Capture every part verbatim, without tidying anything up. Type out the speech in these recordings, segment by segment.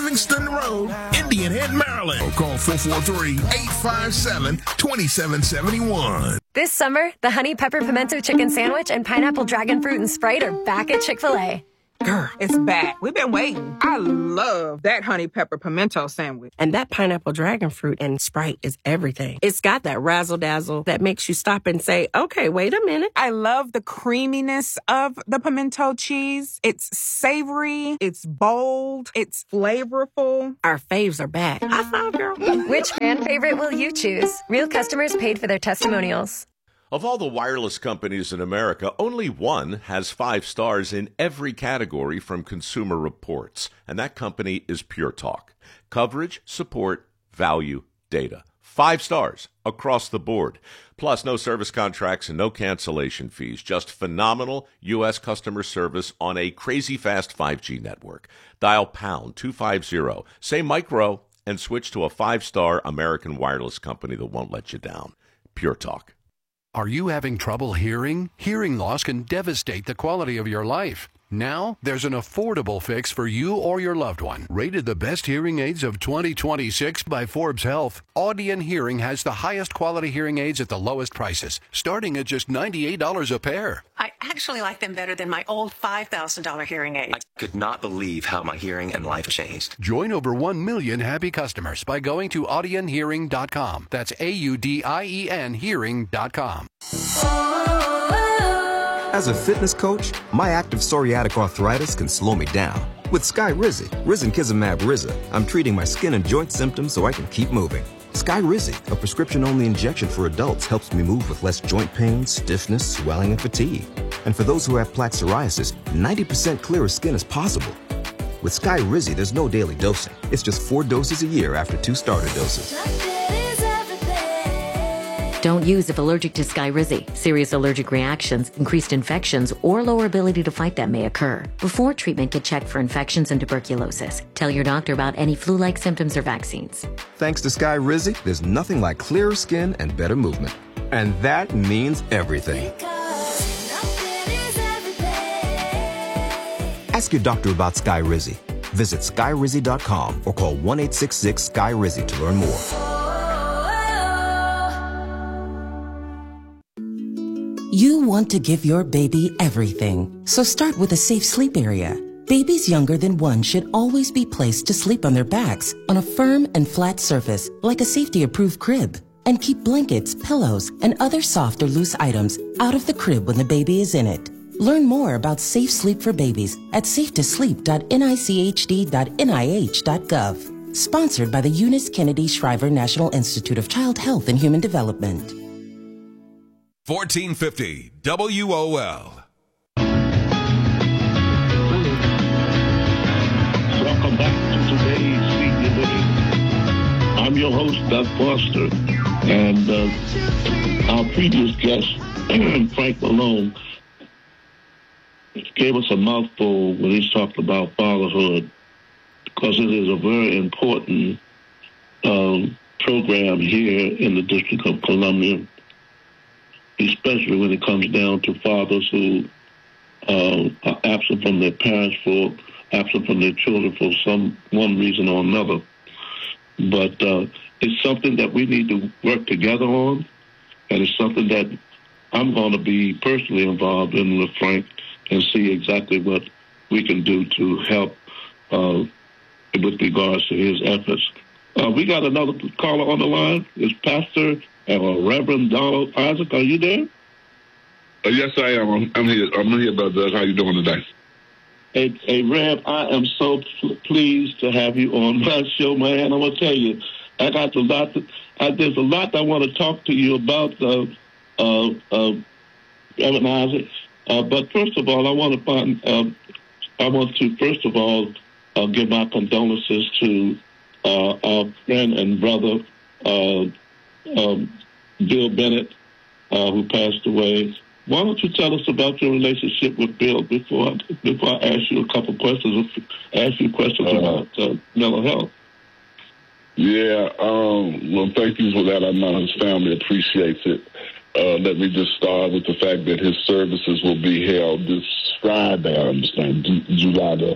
Livingston Road, Indian Head, Maryland. Or call four four three, eight five seven, two seven seven one. This summer, the Honey Pepper Pimento Chicken Sandwich and Pineapple Dragon Fruit and Sprite are back at Chick-fil-A. Girl, it's back. We've been waiting. I love that Honey Pepper Pimento Sandwich. And that Pineapple Dragon Fruit and Sprite is everything. It's got that razzle-dazzle that makes you stop and say, okay, wait a minute. I love the creaminess of the pimento cheese. It's savory. It's bold. It's flavorful. Our faves are back. I thought, girl. Which fan favorite will you choose? Real customers paid for their testimonials. Of all the wireless companies in America, only one has five stars in every category from Consumer Reports, and that company is Pure Talk. Coverage, support, value, data. Five stars across the board. Plus, no service contracts and no cancellation fees. Just phenomenal U S customer service on a crazy fast five G network. Dial pound two fifty, say micro, and switch to a five-star American wireless company that won't let you down. Pure Talk. Are you having trouble hearing? Hearing loss can devastate the quality of your life. Now, there's an affordable fix for you or your loved one. Rated the best hearing aids of twenty twenty-six by Forbes Health, Audien Hearing has the highest quality hearing aids at the lowest prices, starting at just ninety-eight dollars a pair. I actually like them better than my old five thousand dollars hearing aid. I could not believe how my hearing and life changed. Join over one million happy customers by going to audien hearing dot com. That's A U D I E N hearing dot com. As a fitness coach, my active psoriatic arthritis can slow me down. With Skyrizi, Risankizumab Riza, I'm treating my skin and joint symptoms so I can keep moving. Skyrizi, a prescription-only injection for adults, helps me move with less joint pain, stiffness, swelling, and fatigue. And for those who have plaque psoriasis, ninety percent clearer skin is possible. With Skyrizi, there's no daily dosing. It's just four doses a year after two starter doses. Don't use if allergic to Skyrizi. Serious allergic reactions, increased infections, or lower ability to fight them may occur. Before treatment, get checked for infections and tuberculosis. Tell your doctor about any flu-like symptoms or vaccines. Thanks to Skyrizi, there's nothing like clearer skin and better movement. And that means everything. Ask your doctor about Skyrizi. Visit skyrizi dot com or call one eight six six Sky Rizi to learn more. You want to give your baby everything, so start with a safe sleep area. Babies younger than one should always be placed to sleep on their backs on a firm and flat surface like a safety-approved crib. And keep blankets, pillows, and other soft or loose items out of the crib when the baby is in it. Learn more about safe sleep for babies at safe to sleep dot N I C H D dot N I H dot gov. Sponsored by the Eunice Kennedy Shriver National Institute of Child Health and Human Development. fourteen fifty W O L. Welcome back to today's Senior Living. I'm your host, Doug Foster, and uh, our previous guest, Frank Malone, gave us a mouthful when he talked about fatherhood, because it is a very important um, program here in the District of Columbia, especially when it comes down to fathers who uh, are absent from their parents for absent from their children for some one reason or another. But uh, it's something that we need to work together on, and it's something that I'm going to be personally involved in with Frank and see exactly what we can do to help uh, with regards to his efforts. Uh, we got another caller on the line. It's Pastor uh, Reverend Donald Isaac. Are you there? Uh, yes, I am. I'm, I'm here. I'm here, Brother. How you doing today? Hey, hey, Rev, I am so pl- pleased to have you on my show, man. I'm going to tell you, I got a lot. To, I, there's a lot I want to talk to you about, uh, uh, uh, Reverend Isaac. Uh, but first of all, I want to find. Uh, I want to first of all uh, give my condolences to uh, our friend and brother uh, um, Bill Bennett, uh, who passed away. Why don't you tell us about your relationship with Bill before I, before I ask you a couple questions? Ask you questions uh, about uh, mental health. Yeah. Um, well, thank you for that. I know his family appreciates it. Uh, let me just start with the fact that his services will be held this Friday, I understand, July the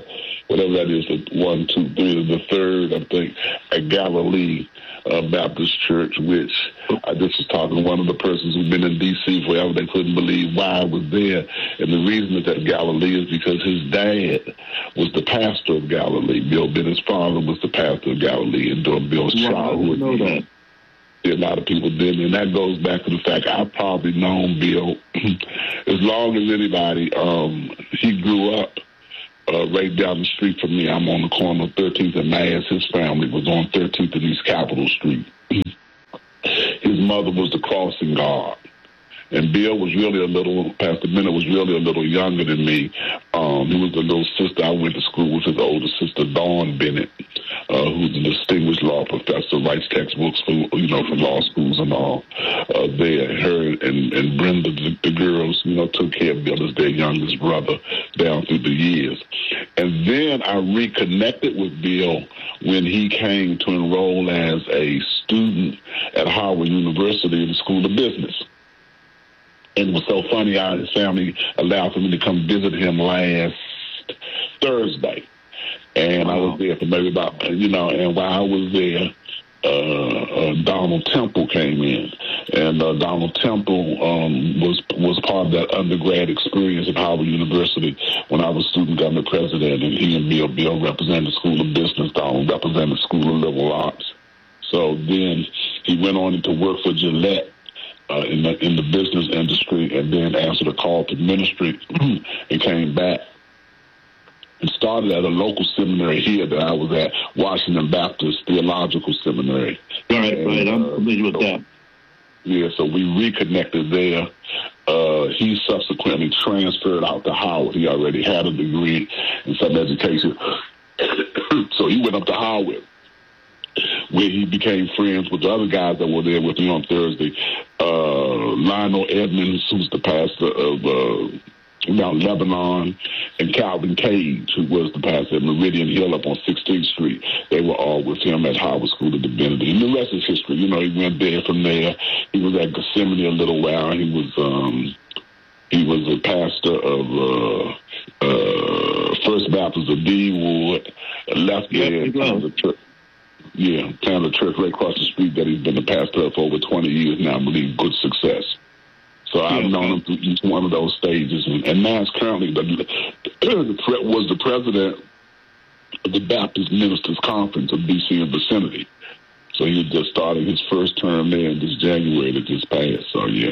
whatever that is, the one, two, three, the third, I think, at Galilee uh, Baptist Church, which I just was talking to one of the persons who've been in D C forever. They couldn't believe why I was there. And the reason it's at Galilee is because his dad was the pastor of Galilee. Bill Bennett's father was the pastor of Galilee, and during Bill's Wow, childhood. I know that. A lot of people did, and that goes back to the fact I've probably known Bill as long as anybody. Um, he grew up uh, right down the street from me. I'm on the corner of thirteenth and Mass. His family was on thirteenth and East Capitol Street. His mother was the crossing guard. And Bill was really a little, Pastor Bennett was really a little younger than me. Um, he was the little sister I went to school with, his older sister, Dawn Bennett, uh, who's a distinguished law professor, writes textbooks for, you know, for law schools and all. Uh, there, her and, and Brenda, the, the girls, you know, took care of Bill as their youngest brother down through the years. And then I reconnected with Bill when he came to enroll as a student at Howard University in the School of Business. And it was so funny how his family allowed for me to come visit him last Thursday. And wow. I was there for maybe about, you know, and while I was there, uh, uh, Donald Temple came in. And uh, Donald Temple um, was was part of that undergrad experience at Howard University when I was student government president. And he and Bill, Bill represented the School of Business, Donald represented the School of Liberal Arts. So then he went on into work for Gillette. Uh, in the in the business industry, and then answered a call to ministry and came back and started at a local seminary here that I was at, Washington Baptist Theological Seminary. Right, and, right. I'm familiar with so, that. Yeah, so we reconnected there. Uh, he subsequently transferred out to Howard. He already had a degree in some education. So he went up to Howard, where he became friends with the other guys that were there with me on Thursday. Uh, Lionel Edmonds, who's the pastor of uh, Mount Lebanon, and Calvin Cage, who was the pastor at Meridian Hill up on sixteenth Street. They were all with him at Howard School of Divinity. And the rest is history. You know, he went there from there. He was at Gethsemane a little while. He was um, he was a pastor of uh, uh, First Baptist of Deanwood, left there and came to church. Yeah, found a church right across the street that he's been the pastor of for over twenty years now, I believe, good success. So yeah, I've known him through each one of those stages. And, and now he's currently the, the, was the president of the Baptist Ministers Conference of D C and vicinity. So he was just starting his first term there in this January that just passed. So, yeah.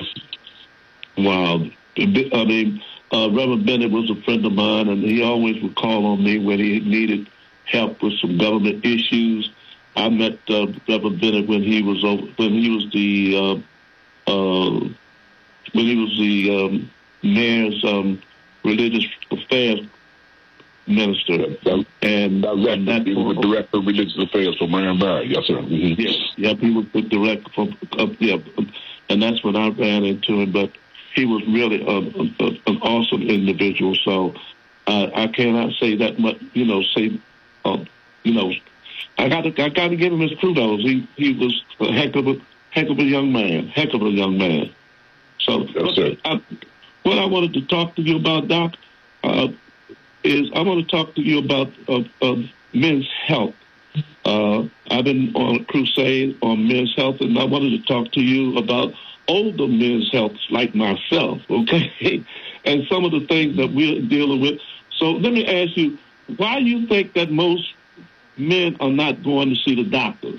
Wow. I mean, uh, Reverend Bennett was a friend of mine, and he always would call on me when he needed help with some government issues. I met uh, Reverend Bennett when he was over, when he was the uh, uh, when he was the um, mayor's um, religious affairs minister, that, and, and that he was the director of religious affairs for Marion Barry. Yes, sir. Mm-hmm. Yes, yep, he was the director for uh, yeah, and that's when I ran into him. But he was really a, a, an awesome individual. So uh, I cannot say that much. You know, say uh, you know. I got to, I got to give him his kudos. He he was a heck of a heck of a young man, heck of a young man. So yes, I, what I wanted to talk to you about, Doc, uh, is I want to talk to you about uh, uh, men's health. Uh, I've been on a crusade on men's health, and I wanted to talk to you about older men's health, like myself, okay, and some of the things that we're dealing with. So let me ask you, why do you think that most men are not going to see the doctors?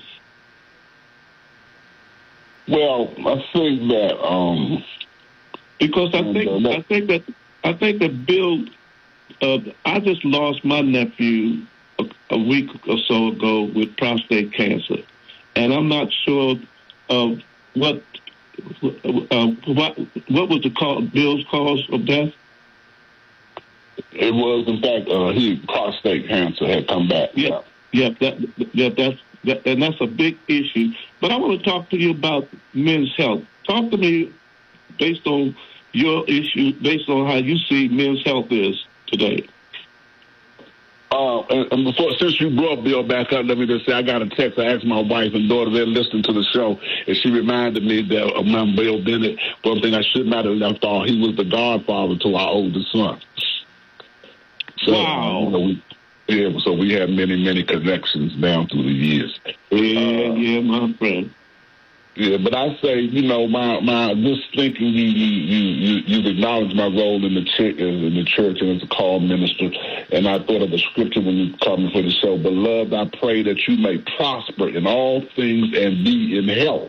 Well, I think that um, because I think uh, I think that I think that Bill, uh, I just lost my nephew a, a week or so ago with prostate cancer, and I'm not sure of what uh, what what was the cause, Bill's cause of death. It was, in fact, uh, he prostate cancer had come back. Yeah. Yeah, that, yeah, that's that, and that's a big issue. But I want to talk to you about men's health. Talk to me based on your issue, based on how you see men's health is today. Uh, and, and before, since you brought Bill back up, let me just say I got a text. I asked my wife and daughter, they're listening to the show, and she reminded me that of my Bill Bennett. One thing I should not have left off, he was the godfather to our oldest son. So, wow. You know, we, Yeah, so we have many, many connections down through the years. Yeah, uh, yeah, my friend. Yeah, but I say, you know, my my just thinking you you you you've acknowledged my role in the church in the church and as a called minister, and I thought of a scripture when you called me for the show. Beloved, I pray that you may prosper in all things and be in health,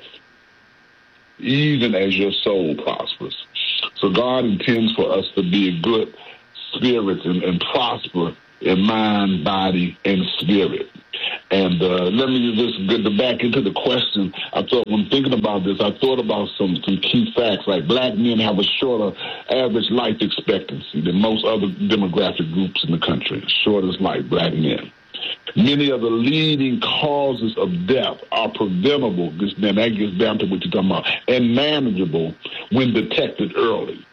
even as your soul prospers. So God intends for us to be in good spirits and, and prosper in mind, body, and spirit. And uh, let me just get back into the question. I thought when thinking about this, I thought about some, some key facts, like black men have a shorter average life expectancy than most other demographic groups in the country, shortest life, black men. Many of the leading causes of death are preventable, this, man, that gets down to what you're talking about, and manageable when detected early.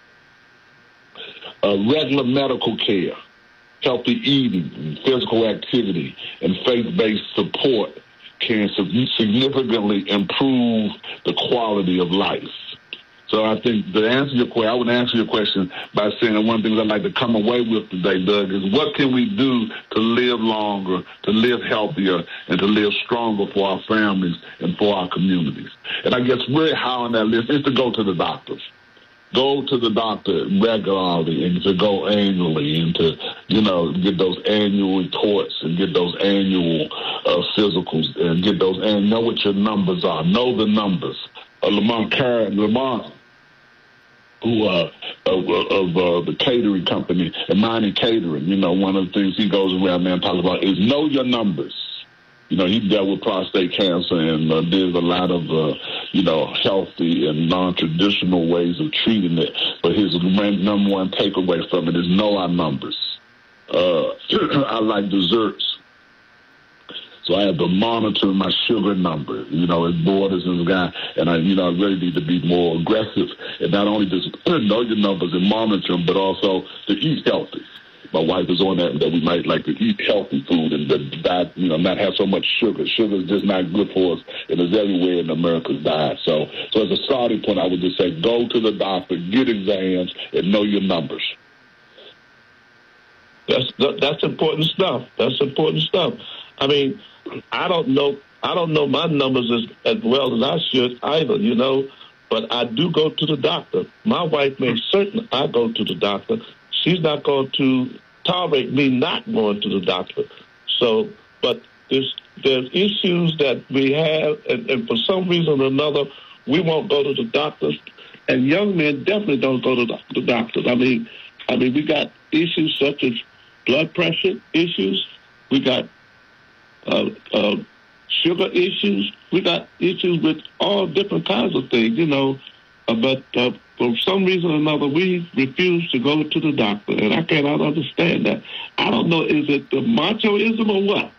Uh, regular medical care, healthy eating, physical activity, and faith-based support can significantly improve the quality of life. So I think to answer your question, I would answer your question by saying that one of the things I'd like to come away with today, Doug, is what can we do to live longer, to live healthier, and to live stronger for our families and for our communities? And I guess very high on that list is to go to the doctors. Go to the doctor regularly and to go annually and to, you know, get those annual reports and get those annual uh, physicals and get those and know what your numbers are. Know the numbers. Uh, Lamont Car- Lamont, who uh, of, of uh, the catering company, Imani Catering, you know, one of the things he goes around there and talks about is know your numbers. You know, he dealt with prostate cancer and uh, did a lot of, uh, you know, healthy and non-traditional ways of treating it. But his number one takeaway from it is know our numbers. Uh, I like desserts. So I have to monitor my sugar number, you know, as borders and guy, and I, you know, I really need to be more aggressive and not only just know your numbers and monitor them, but also to eat healthy. My wife is on that, that we might like to eat healthy food and that, you know, not have so much sugar. Sugar is just not good for us. It is everywhere in America's diet. So, so as a starting point, I would just say go to the doctor, get exams, and know your numbers. That's that's important stuff. That's important stuff. I mean, I don't know. I don't know my numbers as, as well as I should either, you know, but I do go to the doctor. My wife makes certain I go to the doctor. She's not going to tolerate me not going to the doctor. So, but there's there's issues that we have, and, and for some reason or another, we won't go to the doctors. And young men definitely don't go to the, the doctors. I mean, I mean, we got issues such as blood pressure issues. We got uh, uh, sugar issues. We got issues with all different kinds of things, you know. Uh, but uh, for some reason or another, we refuse to go to the doctor, and I cannot understand that. I don't know, is it the machoism or what?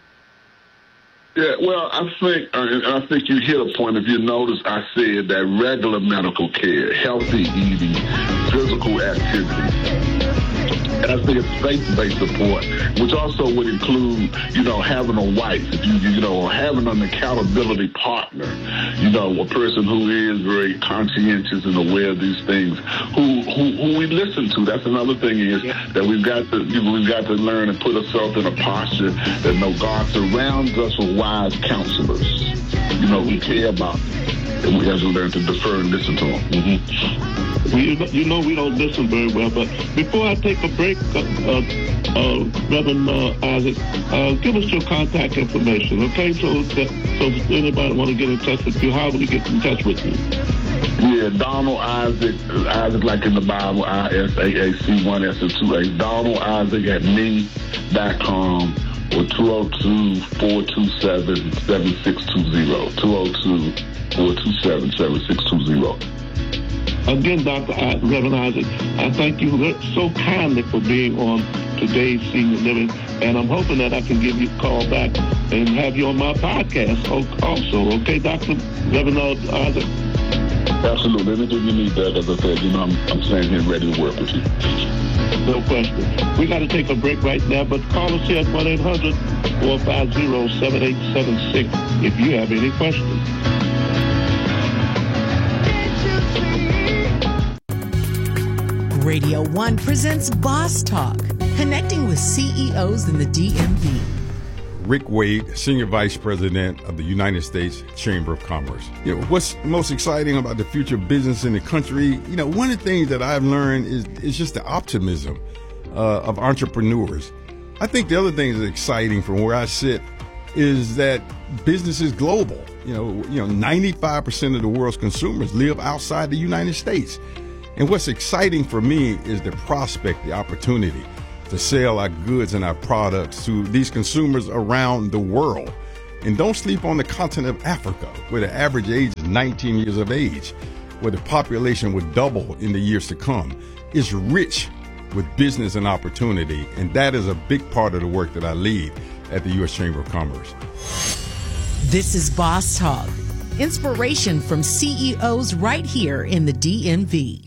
Yeah, well, I think uh, I think you hit a point. If you notice, I said that regular medical care, healthy eating, physical activity. And I think it's faith-based support, which also would include, you know, having a wife, if you, you know, or having an accountability partner, you know, a person who is very conscientious and aware of these things, who who, who we listen to. That's another thing is that we've got to you know, we've got to learn and put ourselves in a posture that, no, God surrounds us with wise counselors, you know, who care about it. And we have to learn to defer and listen to them. Mm-hmm. We, you know we don't listen very well, but before I take a break, uh, uh, Reverend uh, Isaac, uh, give us your contact information, okay? So that so if anybody want to get in touch with you, how do we get in touch with you? Yeah, Donald Isaac, Isaac like in the Bible, I S A A C one S and two A. Donald Isaac at me dot com or two oh two, four two seven, seven six two zero. two oh two, four two seven, seven six two zero. Again, Doctor I, Reverend Isaac, I thank you so kindly for being on today's Senior Living, and I'm hoping that I can give you a call back and have you on my podcast also. Okay, Doctor Reverend Isaac? Absolutely. Anything you need, Doug, as I said, you know, I'm, I'm standing here ready to work with you. No question. We got to take a break right now, but call us here at one eight hundred, four five zero, seven eight seven six if you have any questions. Radio One presents Boss Talk, connecting with C E Os in the D M V. Rick Wade, Senior Vice President of the United States Chamber of Commerce. You know, what's most exciting about the future of business in the country? You know, one of the things that I've learned is, is just the optimism uh, of entrepreneurs. I think the other thing that's exciting from where I sit is that business is global. You know, you know, ninety-five percent of the world's consumers live outside the United States. And what's exciting for me is the prospect, the opportunity to sell our goods and our products to these consumers around the world. And don't sleep on the continent of Africa, where the average age is nineteen years of age, where the population would double in the years to come. It's rich with business and opportunity, and that is a big part of the work that I lead at the U S Chamber of Commerce. This is Boss Talk, inspiration from C E Os right here in the D M V.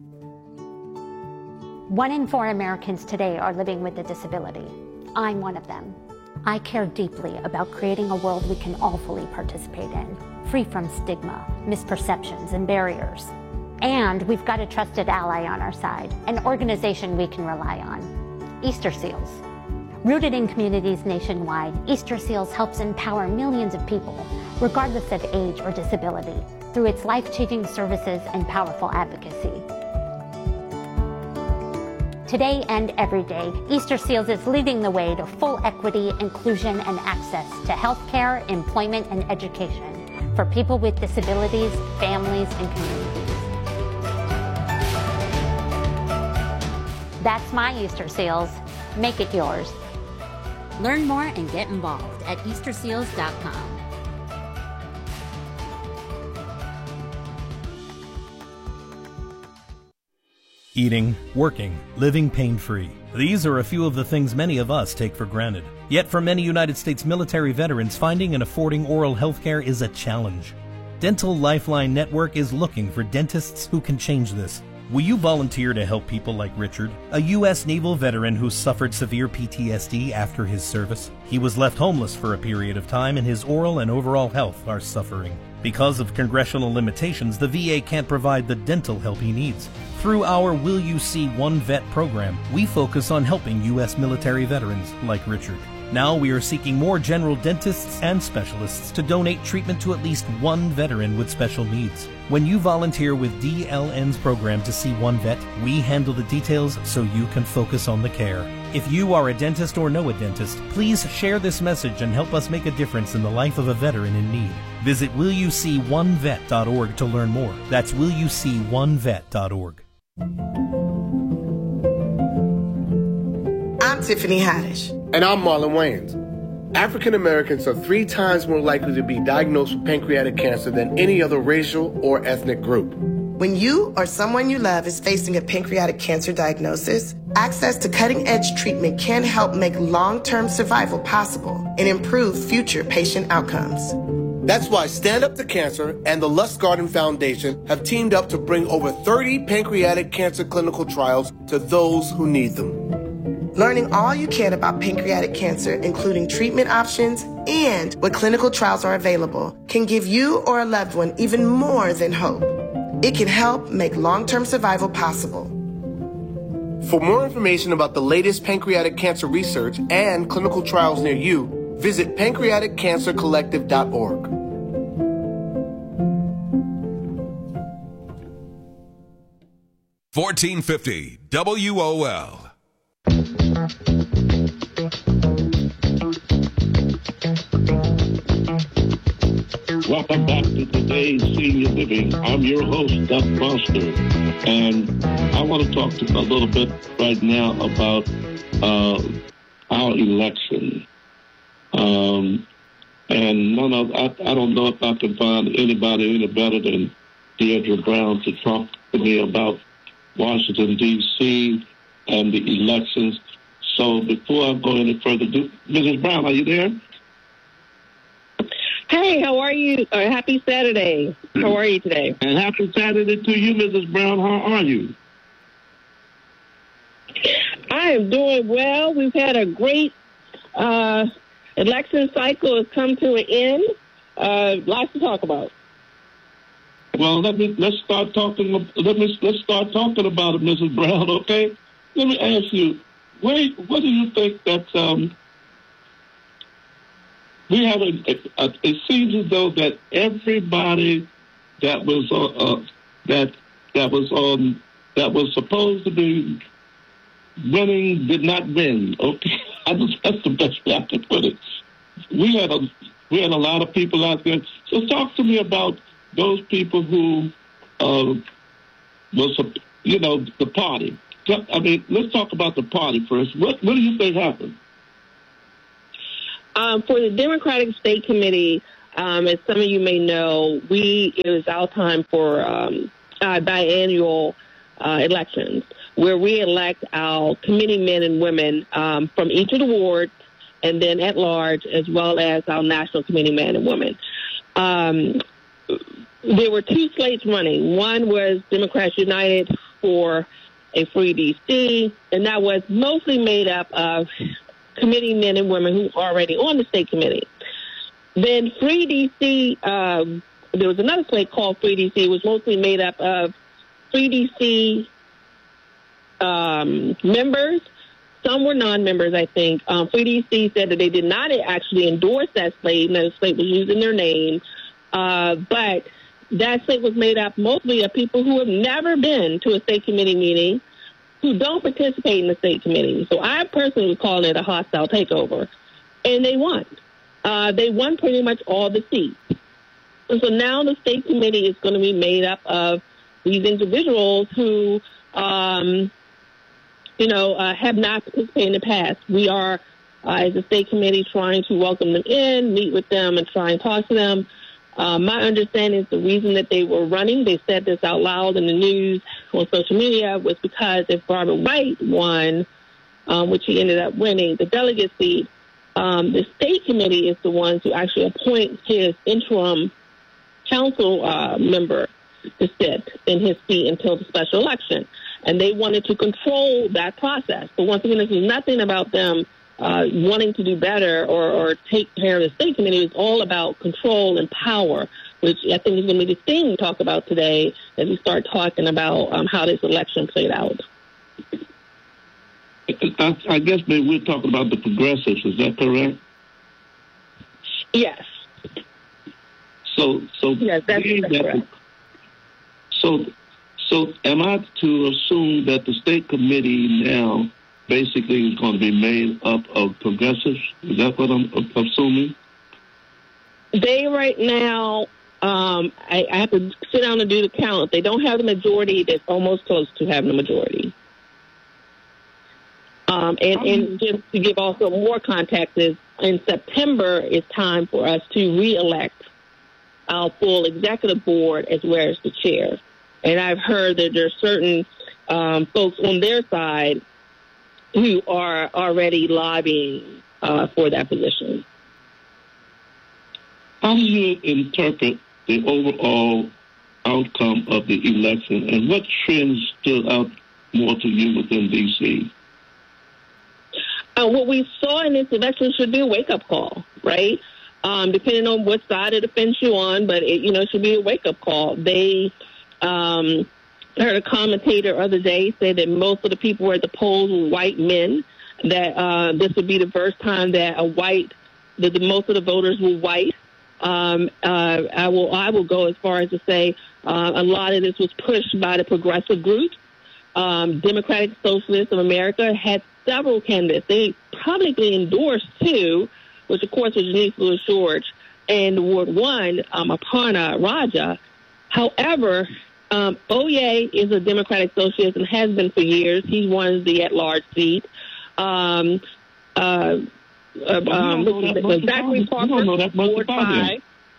One in four Americans today are living with a disability. I'm one of them. I care deeply about creating a world we can all fully participate in, free from stigma, misperceptions, and barriers. And we've got a trusted ally on our side, an organization we can rely on, Easter Seals. Rooted in communities nationwide, Easter Seals helps empower millions of people, regardless of age or disability, through its life-changing services and powerful advocacy. Today and every day, Easter Seals is leading the way to full equity, inclusion, and access to healthcare, employment, and education for people with disabilities, families, and communities. That's my Easter Seals. Make it yours. Learn more and get involved at easter seals dot com. Eating, working, living pain-free. These are a few of the things many of us take for granted. Yet for many United States military veterans, finding and affording oral health care is a challenge. Dental Lifeline Network is looking for dentists who can change this. Will you volunteer to help people like Richard, a U S naval veteran who suffered severe P T S D after his service? He was left homeless for a period of time, and his oral and overall health are suffering. Because of congressional limitations, the V A can't provide the dental help he needs. Through our Will You See One Vet program, we focus on helping U S military veterans like Richard. Now we are seeking more general dentists and specialists to donate treatment to at least one veteran with special needs. When you volunteer with D L N's program to see one vet, we handle the details so you can focus on the care. If you are a dentist or know a dentist, please share this message and help us make a difference in the life of a veteran in need. Visit will you see one vet dot org to learn more. That's will you see one vet dot org. I'm Tiffany Haddish. And I'm Marlon Wayans. African Americans are three times more likely to be diagnosed with pancreatic cancer than any other racial or ethnic group. When you or someone you love is facing a pancreatic cancer diagnosis, access to cutting-edge treatment can help make long-term survival possible and improve future patient outcomes. That's why Stand Up to Cancer and the Lustgarten Foundation have teamed up to bring over thirty pancreatic cancer clinical trials to those who need them. Learning all you can about pancreatic cancer, including treatment options and what clinical trials are available, can give you or a loved one even more than hope. It can help make long-term survival possible. For more information about the latest pancreatic cancer research and clinical trials near you, visit pancreatic cancer collective dot org. fourteen fifty W O L. Welcome back to today's Senior Living. I'm your host, Doug Foster, and I want to talk to a little bit right now about uh, our election. Um, and none of I, I don't know if I can find anybody any better than Deidre Brown to talk to me about Washington, D C and the elections. So before I go any further, do, Missus Brown, are you there? Hey, how are you? Uh, happy Saturday. How are you today? And happy Saturday to you, Missus Brown. How are you? I am doing well. We've had a great uh, election cycle has come to an end. Uh, lots to talk about. Well, let me let's start talking. Let me let's start talking about it, Missus Brown. Okay. Let me ask you, what, what do you think that um, we have a, a, a? It seems as though that everybody that was uh, uh, that that was on that was supposed to be winning did not win. Okay, I just, that's the best way I can put it. We had a we had a lot of people out there. So talk to me about those people who uh, was, you know, the party. I mean, let's talk about the party first. What what do you think happened? Um, for the Democratic State Committee, um, as some of you may know, we it was our time for um, uh, biannual uh, elections, where we elect our committee men and women um, from each of the wards, and then at large, as well as our national committee men and women. Um, there were two slates running. One was Democrats United for a free D C, and that was mostly made up of committee men and women who were already on the state committee. Then Free D C, um, there was another slate called Free D C. It was mostly made up of Free D C um, members. Some were non-members, I think. Um, Free D C said that they did not actually endorse that slate, and that slate was using their name. Uh, but that slate was made up mostly of people who have never been to a state committee meeting, who don't participate in the state committee. So I personally would call it a hostile takeover. And they won. Uh, they won pretty much all the seats. And so now the state committee is going to be made up of these individuals who, um, you know, uh, have not participated in the past. We are, uh, as a state committee, trying to welcome them in, meet with them, and try and talk to them. Uh, my understanding is the reason that they were running, they said this out loud in the news on social media, was because if Barbara White won, um, which he ended up winning, the delegate seat, um, the state committee is the ones who actually appoint his interim council uh, member to sit in his seat until the special election. And they wanted to control that process. But once again, this is nothing about them Uh, wanting to do better or, or take care of the state committee. Is all about control and power, which I think is going to be the thing we talk about today as we start talking about um, how this election played out. I, I guess maybe we're talking about the progressives. Is that correct? Yes. So, so yes, that's, that's correct. So, so am I to assume that the state committee now basically is going to be made up of progressives? Is that what I'm assuming? They right now, um, I, I have to sit down and do the count. They don't have the majority. That's almost close to having the majority. Um, and, and just to give also more context, is in September it's time for us to re-elect our full executive board as well as the chair. And I've heard that there are certain um, folks on their side who are already lobbying uh, for that position. How do you interpret the overall outcome of the election, and what trends stood out more to you within D C? Uh, what we saw in this election should be a wake-up call, right? Um, depending on what side of the fence you're on, but it, you know, it should be a wake-up call. They... Um, I heard a commentator the other day say that most of the people were at the polls were white men, that uh, this would be the first time that a white, that the, most of the voters were white. Um, uh, I will I will go as far as to say uh, a lot of this was pushed by the progressive groups. Um, Democratic Socialists of America had several candidates. They publicly endorsed two, which of course was Janice Lewis George and Ward One, um, Aparna Raja. However, Um, Oye is a Democratic Socialist and has been for years. He won the at-large seat. Um, uh, uh, um, Zachary Parker, Ward Five.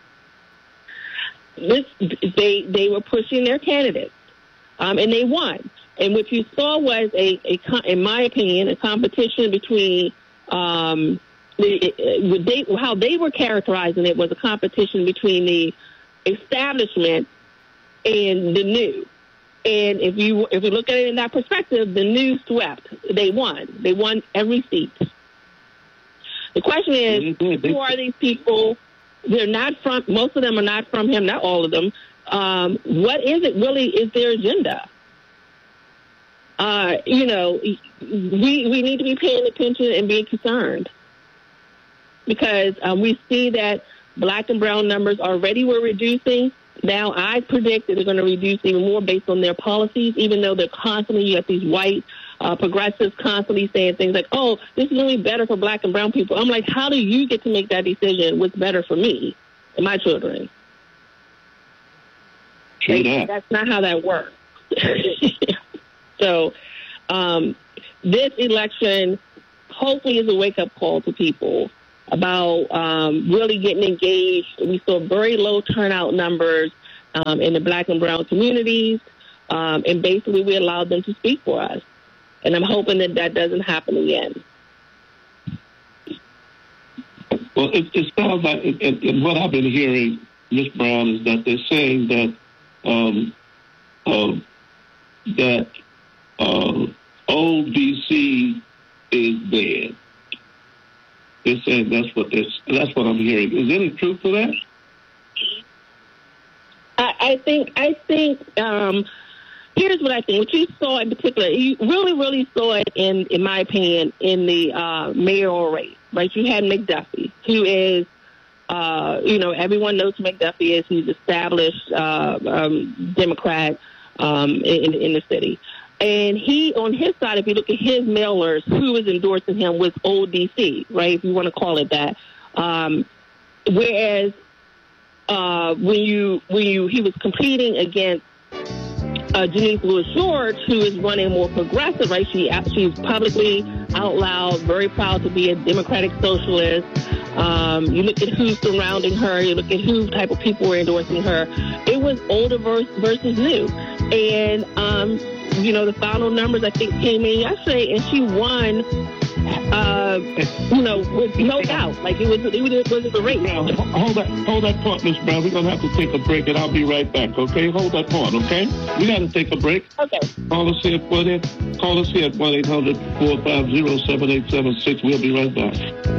This, they they were pushing their candidates, um, and they won. And what you saw was a, a, in my opinion, a competition between um, the, they, how they were characterizing it was a competition between the establishment and the new. And if you if we look at it in that perspective, the new swept. They won. They won every seat. The question is, who are these people? They're not from, most of them are not from him, not all of them. Um, what is it really is their agenda? uh, you know, we we need to be paying attention and being concerned because um, we see that black and brown numbers already were reducing. Now I predict that they're going to reduce even more based on their policies, even though they're constantly, you have these white uh, progressives constantly saying things like, oh, this is going to be better for black and brown people. I'm like, how do you get to make that decision what's better for me and my children? True like, that. That's not how that works. So um, this election hopefully is a wake-up call to people about um, really getting engaged. We saw very low turnout numbers um, in the black and brown communities, um, and basically we allowed them to speak for us. And I'm hoping that that doesn't happen again. Well, it, it sounds like, it, it, and what I've been hearing, Miz Brown, is that they're saying that um, uh, that uh, old D C is dead. They're saying that's what they're, that's what I'm hearing. Is there any truth to that? I, I think I think um, here's what I think. What you saw in particular, you really, really saw it in, in my opinion, in the uh, mayoral race. Right, you had McDuffie, who is, uh, you know, everyone knows who McDuffie is. He's established uh, um, Democrat um, in, in the city. And he, on his side, if you look at his mailers, who was endorsing him was old D C, right, if you want to call it that. Um, whereas uh, when you when you he was competing against uh, Janice Lewis-George, who is running more progressive, right? She she's publicly out loud, very proud to be a democratic socialist. Um, you look at who's surrounding her. You look at who type of people were endorsing her. It was older versus, versus new, and um, you know, the final numbers, I think, came in yesterday, and she won, uh, you know, with no doubt. Like, it was it was, it was a race. Now, hold that, hold that thought, Miz Brown. We're going to have to take a break, and I'll be right back, okay? Hold that thought, okay? We got to take a break. Okay. Call us here at one eight Call us here at one eight hundred four five zero seven eight seven six. We'll be right back.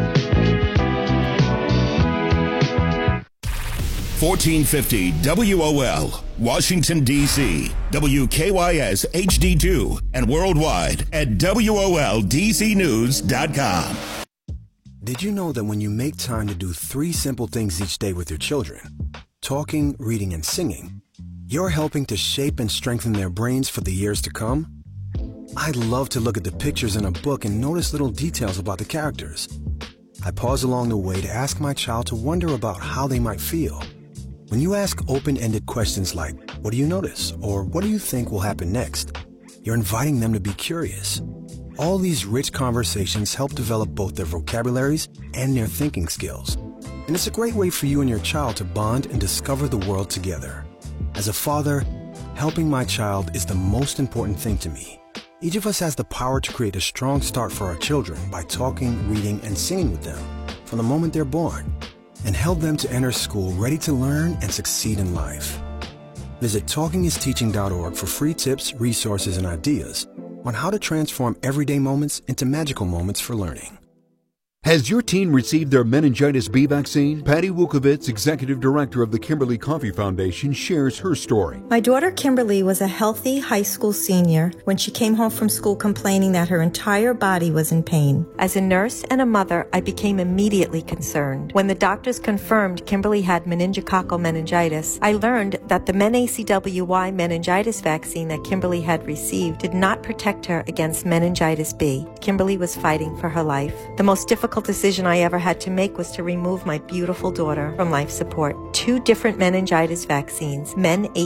fourteen fifty W O L, Washington, D C, W K Y S H D two, and worldwide at W O L D C news dot com. Did you know that when you make time to do three simple things each day with your children, talking, reading, and singing, you're helping to shape and strengthen their brains for the years to come? I love to look at the pictures in a book and notice little details about the characters. I pause along the way to ask my child to wonder about how they might feel. When you ask open-ended questions like, what do you notice? Or what do you think will happen next? You're inviting them to be curious. All these rich conversations help develop both their vocabularies and their thinking skills. And it's a great way for you and your child to bond and discover the world together. As a father, helping my child is the most important thing to me. Each of us has the power to create a strong start for our children by talking, reading, and singing with them from the moment they're born, and help them to enter school ready to learn and succeed in life. Visit talking is teaching dot org for free tips, resources, and ideas on how to transform everyday moments into magical moments for learning. Has your teen received their meningitis B vaccine? Patty Wukovitz, Executive Director of the Kimberly Coffee Foundation, shares her story. My daughter Kimberly was a healthy high school senior when she came home from school complaining that her entire body was in pain. As a nurse and a mother, I became immediately concerned. When the doctors confirmed Kimberly had meningococcal meningitis, I learned that the MenACWY meningitis vaccine that Kimberly had received did not protect her against meningitis B. Kimberly was fighting for her life. The most difficult decision I ever had to make was to remove my beautiful daughter from life support. Two different meningitis vaccines,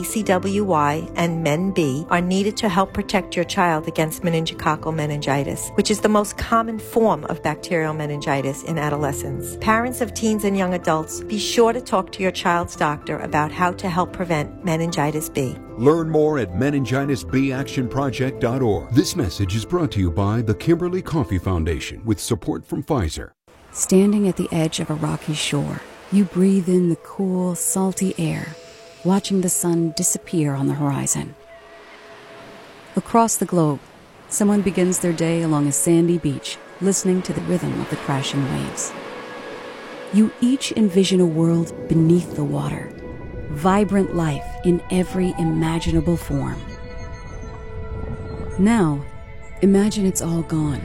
MenACWY and MenB, are needed to help protect your child against meningococcal meningitis, which is the most common form of bacterial meningitis in adolescents. Parents of teens and young adults, be sure to talk to your child's doctor about how to help prevent meningitis B. Learn more at meningitis b action project dot org. This message is brought to you by the Kimberly Coffee Foundation with support from Pfizer. Standing at the edge of a rocky shore, you breathe in the cool, salty air, watching the sun disappear on the horizon. Across the globe, someone begins their day along a sandy beach, listening to the rhythm of the crashing waves. You each envision a world beneath the water, vibrant life in every imaginable form. Now, Imagine it's all gone.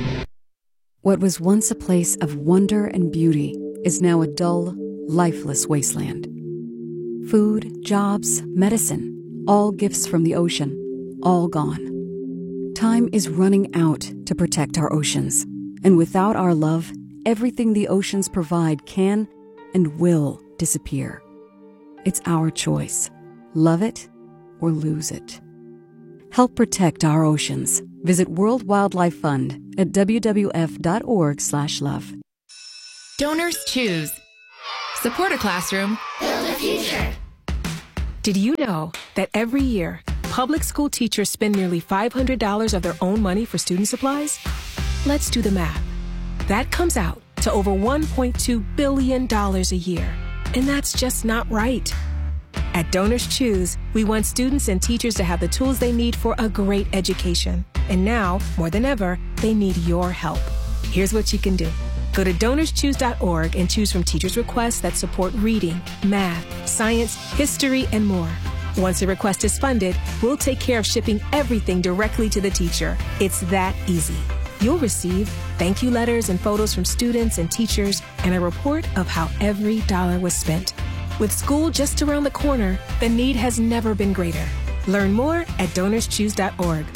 What was once a place of wonder and beauty is now a dull, lifeless wasteland. Food, jobs, medicine, all gifts from the ocean, all gone. Time is running out to protect our oceans, and without our love, everything the oceans provide can and will disappear. It's our choice. Love it or lose it. Help protect our oceans. Visit World Wildlife Fund at w w f dot org slash love. Donors choose. Support a classroom. Build a future. Did you know that every year, public school teachers spend nearly five hundred dollars of their own money for student supplies? Let's do the math. That comes out to over one point two billion dollars a year. And that's just not right. At Donors Choose, we want students and teachers to have the tools they need for a great education. And now, more than ever, they need your help. Here's what you can do. Go to donors choose dot org and choose from teachers' requests that support reading, math, science, history, and more. Once a request is funded, we'll take care of shipping everything directly to the teacher. It's that easy. You'll receive thank you letters and photos from students and teachers and a report of how every dollar was spent. With school just around the corner, the need has never been greater. Learn more at donors choose dot org.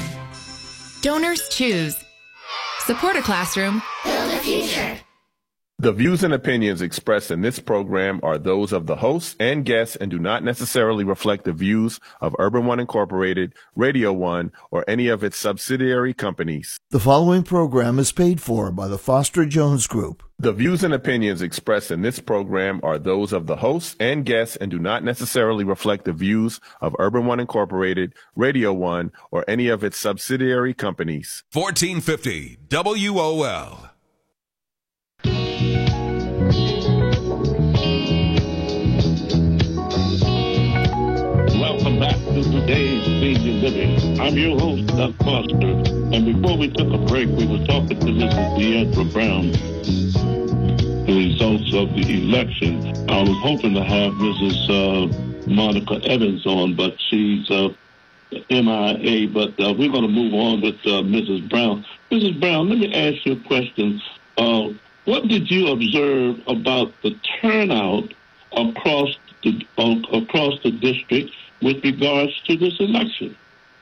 Donors choose. Support a classroom. Build a future. The views and opinions expressed in this program are those of the hosts and guests and do not necessarily reflect the views of Urban One Incorporated, Radio One, or any of its subsidiary companies. The following program is paid for by the Foster Jones Group. The views and opinions expressed in this program are those of the hosts and guests and do not necessarily reflect the views of Urban One Incorporated, Radio One, or any of its subsidiary companies. fourteen fifty W O L. Welcome back to today's Senior Living. I'm your host, Doug Foster. And before we took a break, we were talking to Missus Deandra Brown, the results of the election. I was hoping to have Missus Uh, Monica Evans on, but she's uh, M I A. But uh, we're going to move on with uh, Missus Brown. Missus Brown, let me ask you a question. Uh, what did you observe about the turnout across the uh, across the district with regards to this election?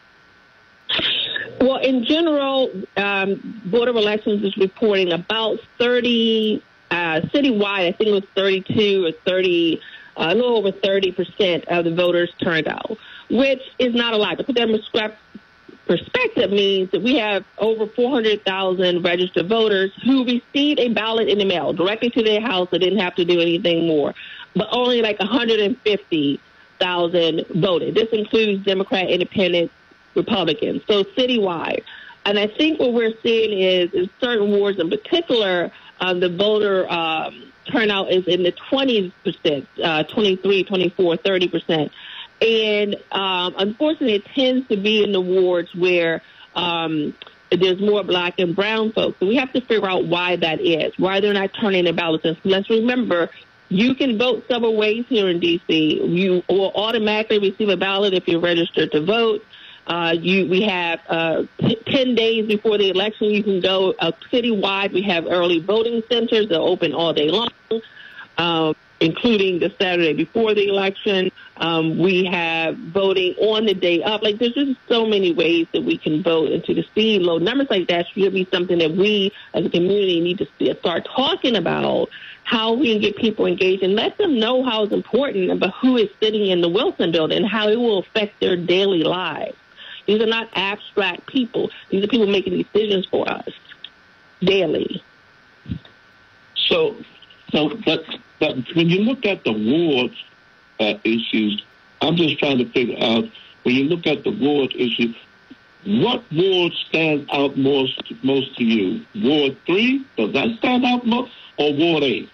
Well, in general, um, Board of Elections is reporting about thirty, uh, citywide, I think it was thirty-two or thirty, uh, a little over thirty percent of the voters turned out, which is not a lot. To put that in perspective means that we have over four hundred thousand registered voters who received a ballot in the mail directly to their house. They didn't have to do anything more, but only like one hundred fifty thousand voted. This includes Democrat, Independent, Republicans, so citywide. And I think what we're seeing is in certain wards in particular, uh, the voter um, turnout is in the twenty percent, uh, twenty-three, twenty-four, thirty percent. And um, unfortunately, it tends to be in the wards where um, there's more black and brown folks. So we have to figure out why that is, why they're not turning their ballots in. So let's remember, you can vote several ways here in D C. You will automatically receive a ballot if you're registered to vote. Uh, you, we have uh, t- ten days before the election, you can go uh, citywide. We have early voting centers that are open all day long, um, including the Saturday before the election. Um, we have voting on the day up. Like, there's just so many ways that we can vote. And to see low numbers like that should be something that we as a community need to start talking about, how we can get people engaged and let them know how it's important about who is sitting in the Wilson building and how it will affect their daily lives. These are not abstract people. These are people making decisions for us daily. So, so but, but when you look at the wards uh, issues, I'm just trying to figure out, when you look at the ward issue, what ward stands out most most to you? Ward three, does that stand out most, or Ward eight?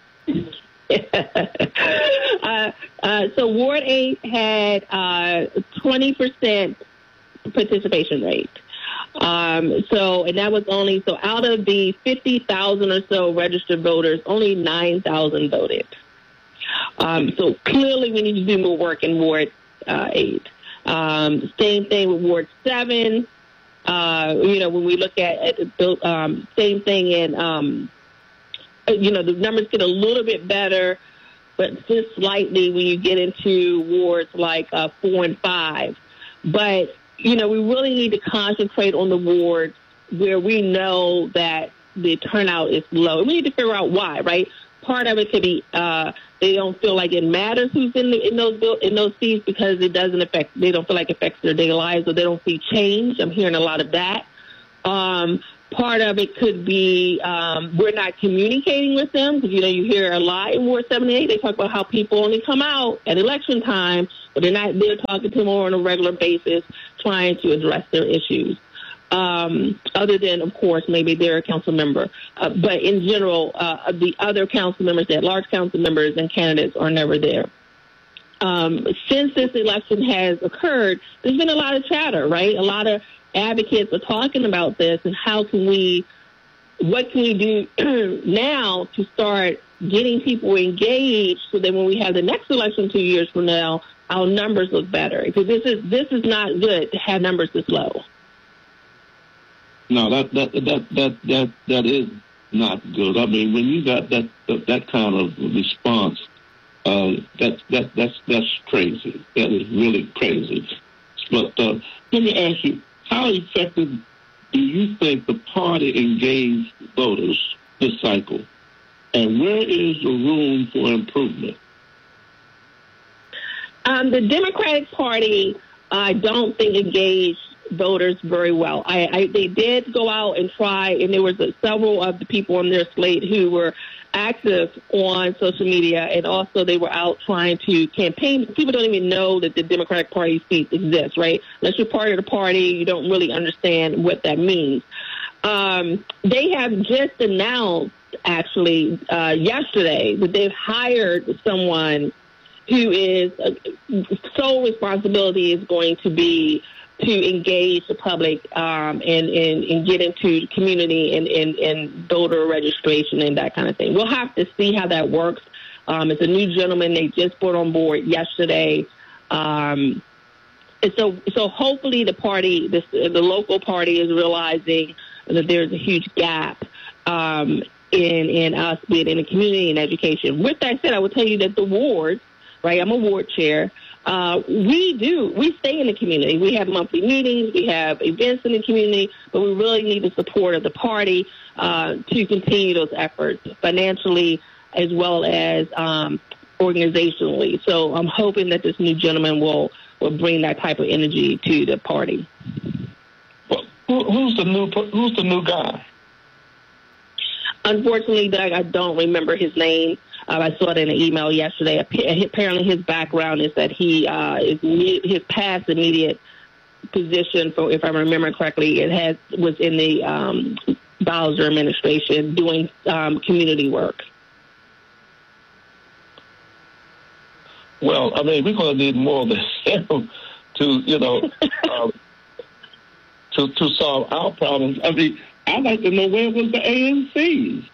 uh, uh, so Ward eight had uh, twenty percent participation rate. Um, so, and that was only, so out of the fifty thousand or so registered voters, only nine thousand voted. Um, so clearly we need to do more work in Ward uh, eight. Um, same thing with Ward seven. Uh, you know, when we look at, at the um, same thing in, um, you know, the numbers get a little bit better, but just slightly when you get into wards like uh, four and five. But, you know, we really need to concentrate on the wards where we know that the turnout is low. And we need to figure out why, right? Part of it could be uh, they don't feel like it matters who's in, the, in those in those seats because it doesn't affect, they don't feel like it affects their daily lives, or they don't see change. I'm hearing a lot of that. Um, part of it could be um, we're not communicating with them because, you know, you hear a lot in Ward seventy-eight. They talk about how people only come out at election time, but they're not there talking to them on a regular basis, trying to address their issues. Um, other than, of course, maybe they're a council member. Uh, but in general, uh, the other council members, that large council members and candidates are never there. Um, since this election has occurred, there's been a lot of chatter, right? A lot of advocates are talking about this and how can we, what can we do now to start getting people engaged so that when we have the next election two years from now, our numbers look better. Because this is, this is not good to have numbers this low. No, that that that that that that is not good. I mean, when you got that that, that kind of response, uh, that that that's that's crazy. That is really crazy. But uh, let me ask you, how effective do you think the party engaged voters this cycle, and where is the room for improvement? Um, the Democratic Party, I don't think engaged voters very well. I, I they did go out and try, and there was a, several of the people on their slate who were active on social media, and also they were out trying to campaign. People don't even know that the Democratic Party seats exist, right? Unless you're part of the party, you don't really understand what that means. Um, they have just announced, actually, uh, yesterday that they've hired someone who is uh, sole responsibility is going to be to engage the public um, and, and, and get into the community and, and, and voter registration and that kind of thing. We'll have to see how that works. Um, it's a new gentleman they just brought on board yesterday. Um, and so so hopefully the party, this, the local party is realizing that there's a huge gap um, in, in us being in the community and education. With that said, I will tell you that the wards, right, I'm a ward chair, Uh, we do. We stay in the community. We have monthly meetings. We have events in the community, but we really need the support of the party uh, to continue those efforts financially as well as um, organizationally. So I'm hoping that this new gentleman will, will bring that type of energy to the party. Well, who, who's the new Who's the new guy? Unfortunately, Doug, I don't remember his name. Uh, I saw it in an email yesterday. Apparently, his background is that he uh, is his past immediate position, for if I remember correctly, it has was in the um, Bowser administration doing um, community work. Well, I mean, we're going to need more of this to, you know, um, to to solve our problems. I mean, I'd like to know where was the A N Cs.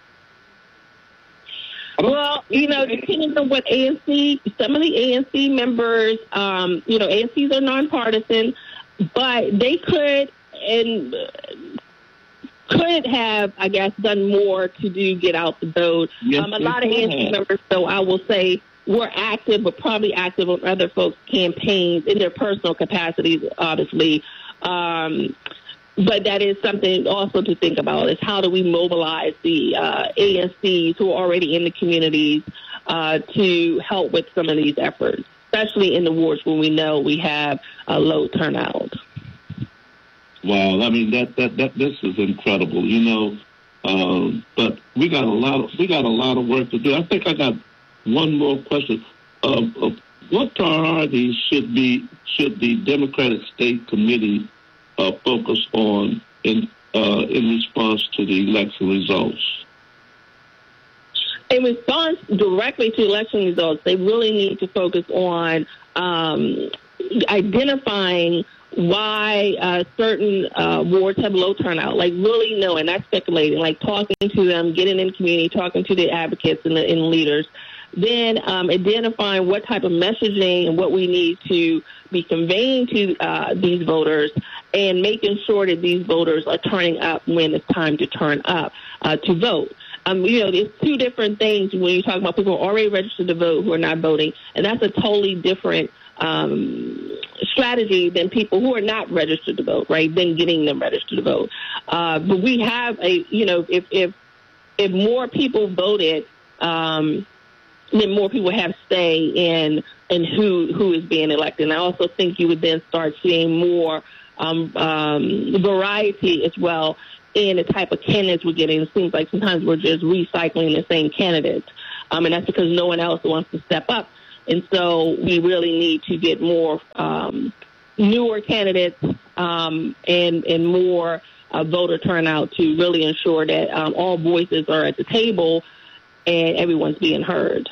Well, you know, depending on what A N C, some of the A N C members, um, you know, A N Cs are nonpartisan, but they could and could have, I guess, done more to do get out the vote. Yes, um, a lot of A N C members, so I will say, were active, but probably active on other folks' campaigns in their personal capacities, obviously. Um, But that is something also to think about, is how do we mobilize the uh, A N Cs who are already in the communities uh, to help with some of these efforts, especially in the wards where we know we have a low turnout. Wow, I mean that that, that this is incredible, you know. Um, but we got a lot of we got a lot of work to do. I think I got one more question. Uh, uh, what priorities should be should the Democratic State Committee Uh, focus on in uh, in response to the election results? In response directly to election results, they really need to focus on um, identifying why uh, certain uh, wards have low turnout, like really knowing, not speculating, like talking to them, getting in the community, talking to the advocates and the and leaders then um, identifying what type of messaging and what we need to be conveying to uh, these voters, and making sure that these voters are turning up when it's time to turn up uh, to vote. Um, you know, there's two different things when you talk about people who are already registered to vote who are not voting, and that's a totally different um, strategy than people who are not registered to vote, right, than getting them registered to vote. Uh, but we have a, you know, if if, if more people voted, um, then more people have say in in who who is being elected. And I also think you would then start seeing more um, um, variety as well in the type of candidates we're getting. It seems like sometimes we're just recycling the same candidates, um, and that's because no one else wants to step up. And so we really need to get more um, newer candidates um, and and more uh, voter turnout to really ensure that um, all voices are at the table and everyone's being heard.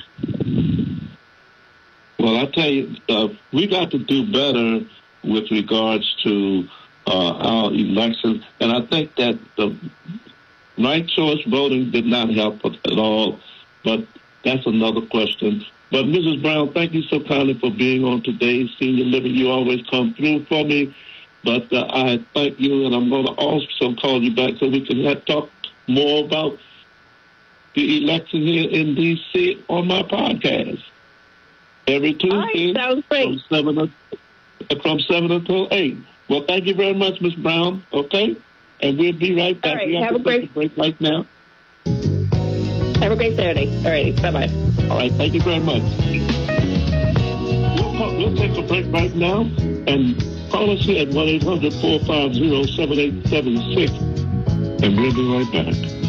Well, I tell you, uh, we got to do better with regards to uh, our elections, and I think that the ranked choice voting did not help at all, but that's another question. But Missus Brown, thank you so kindly for being on today's Senior Living. You always come through for me, but uh, I thank you, and I'm going to also call you back so we can have, talk more about the election here in D C on my podcast every Tuesday right, from seven from seven until eight. Well, thank you very much, Miz Brown. Okay, and we'll be right back. All right, we have, have to a great take a break right now. Have a great Saturday. All right, bye bye. All right, thank you very much. We'll, call, we'll take a break right now and call us here at one eight hundred four five zero seven eight seven six, and we'll be right back.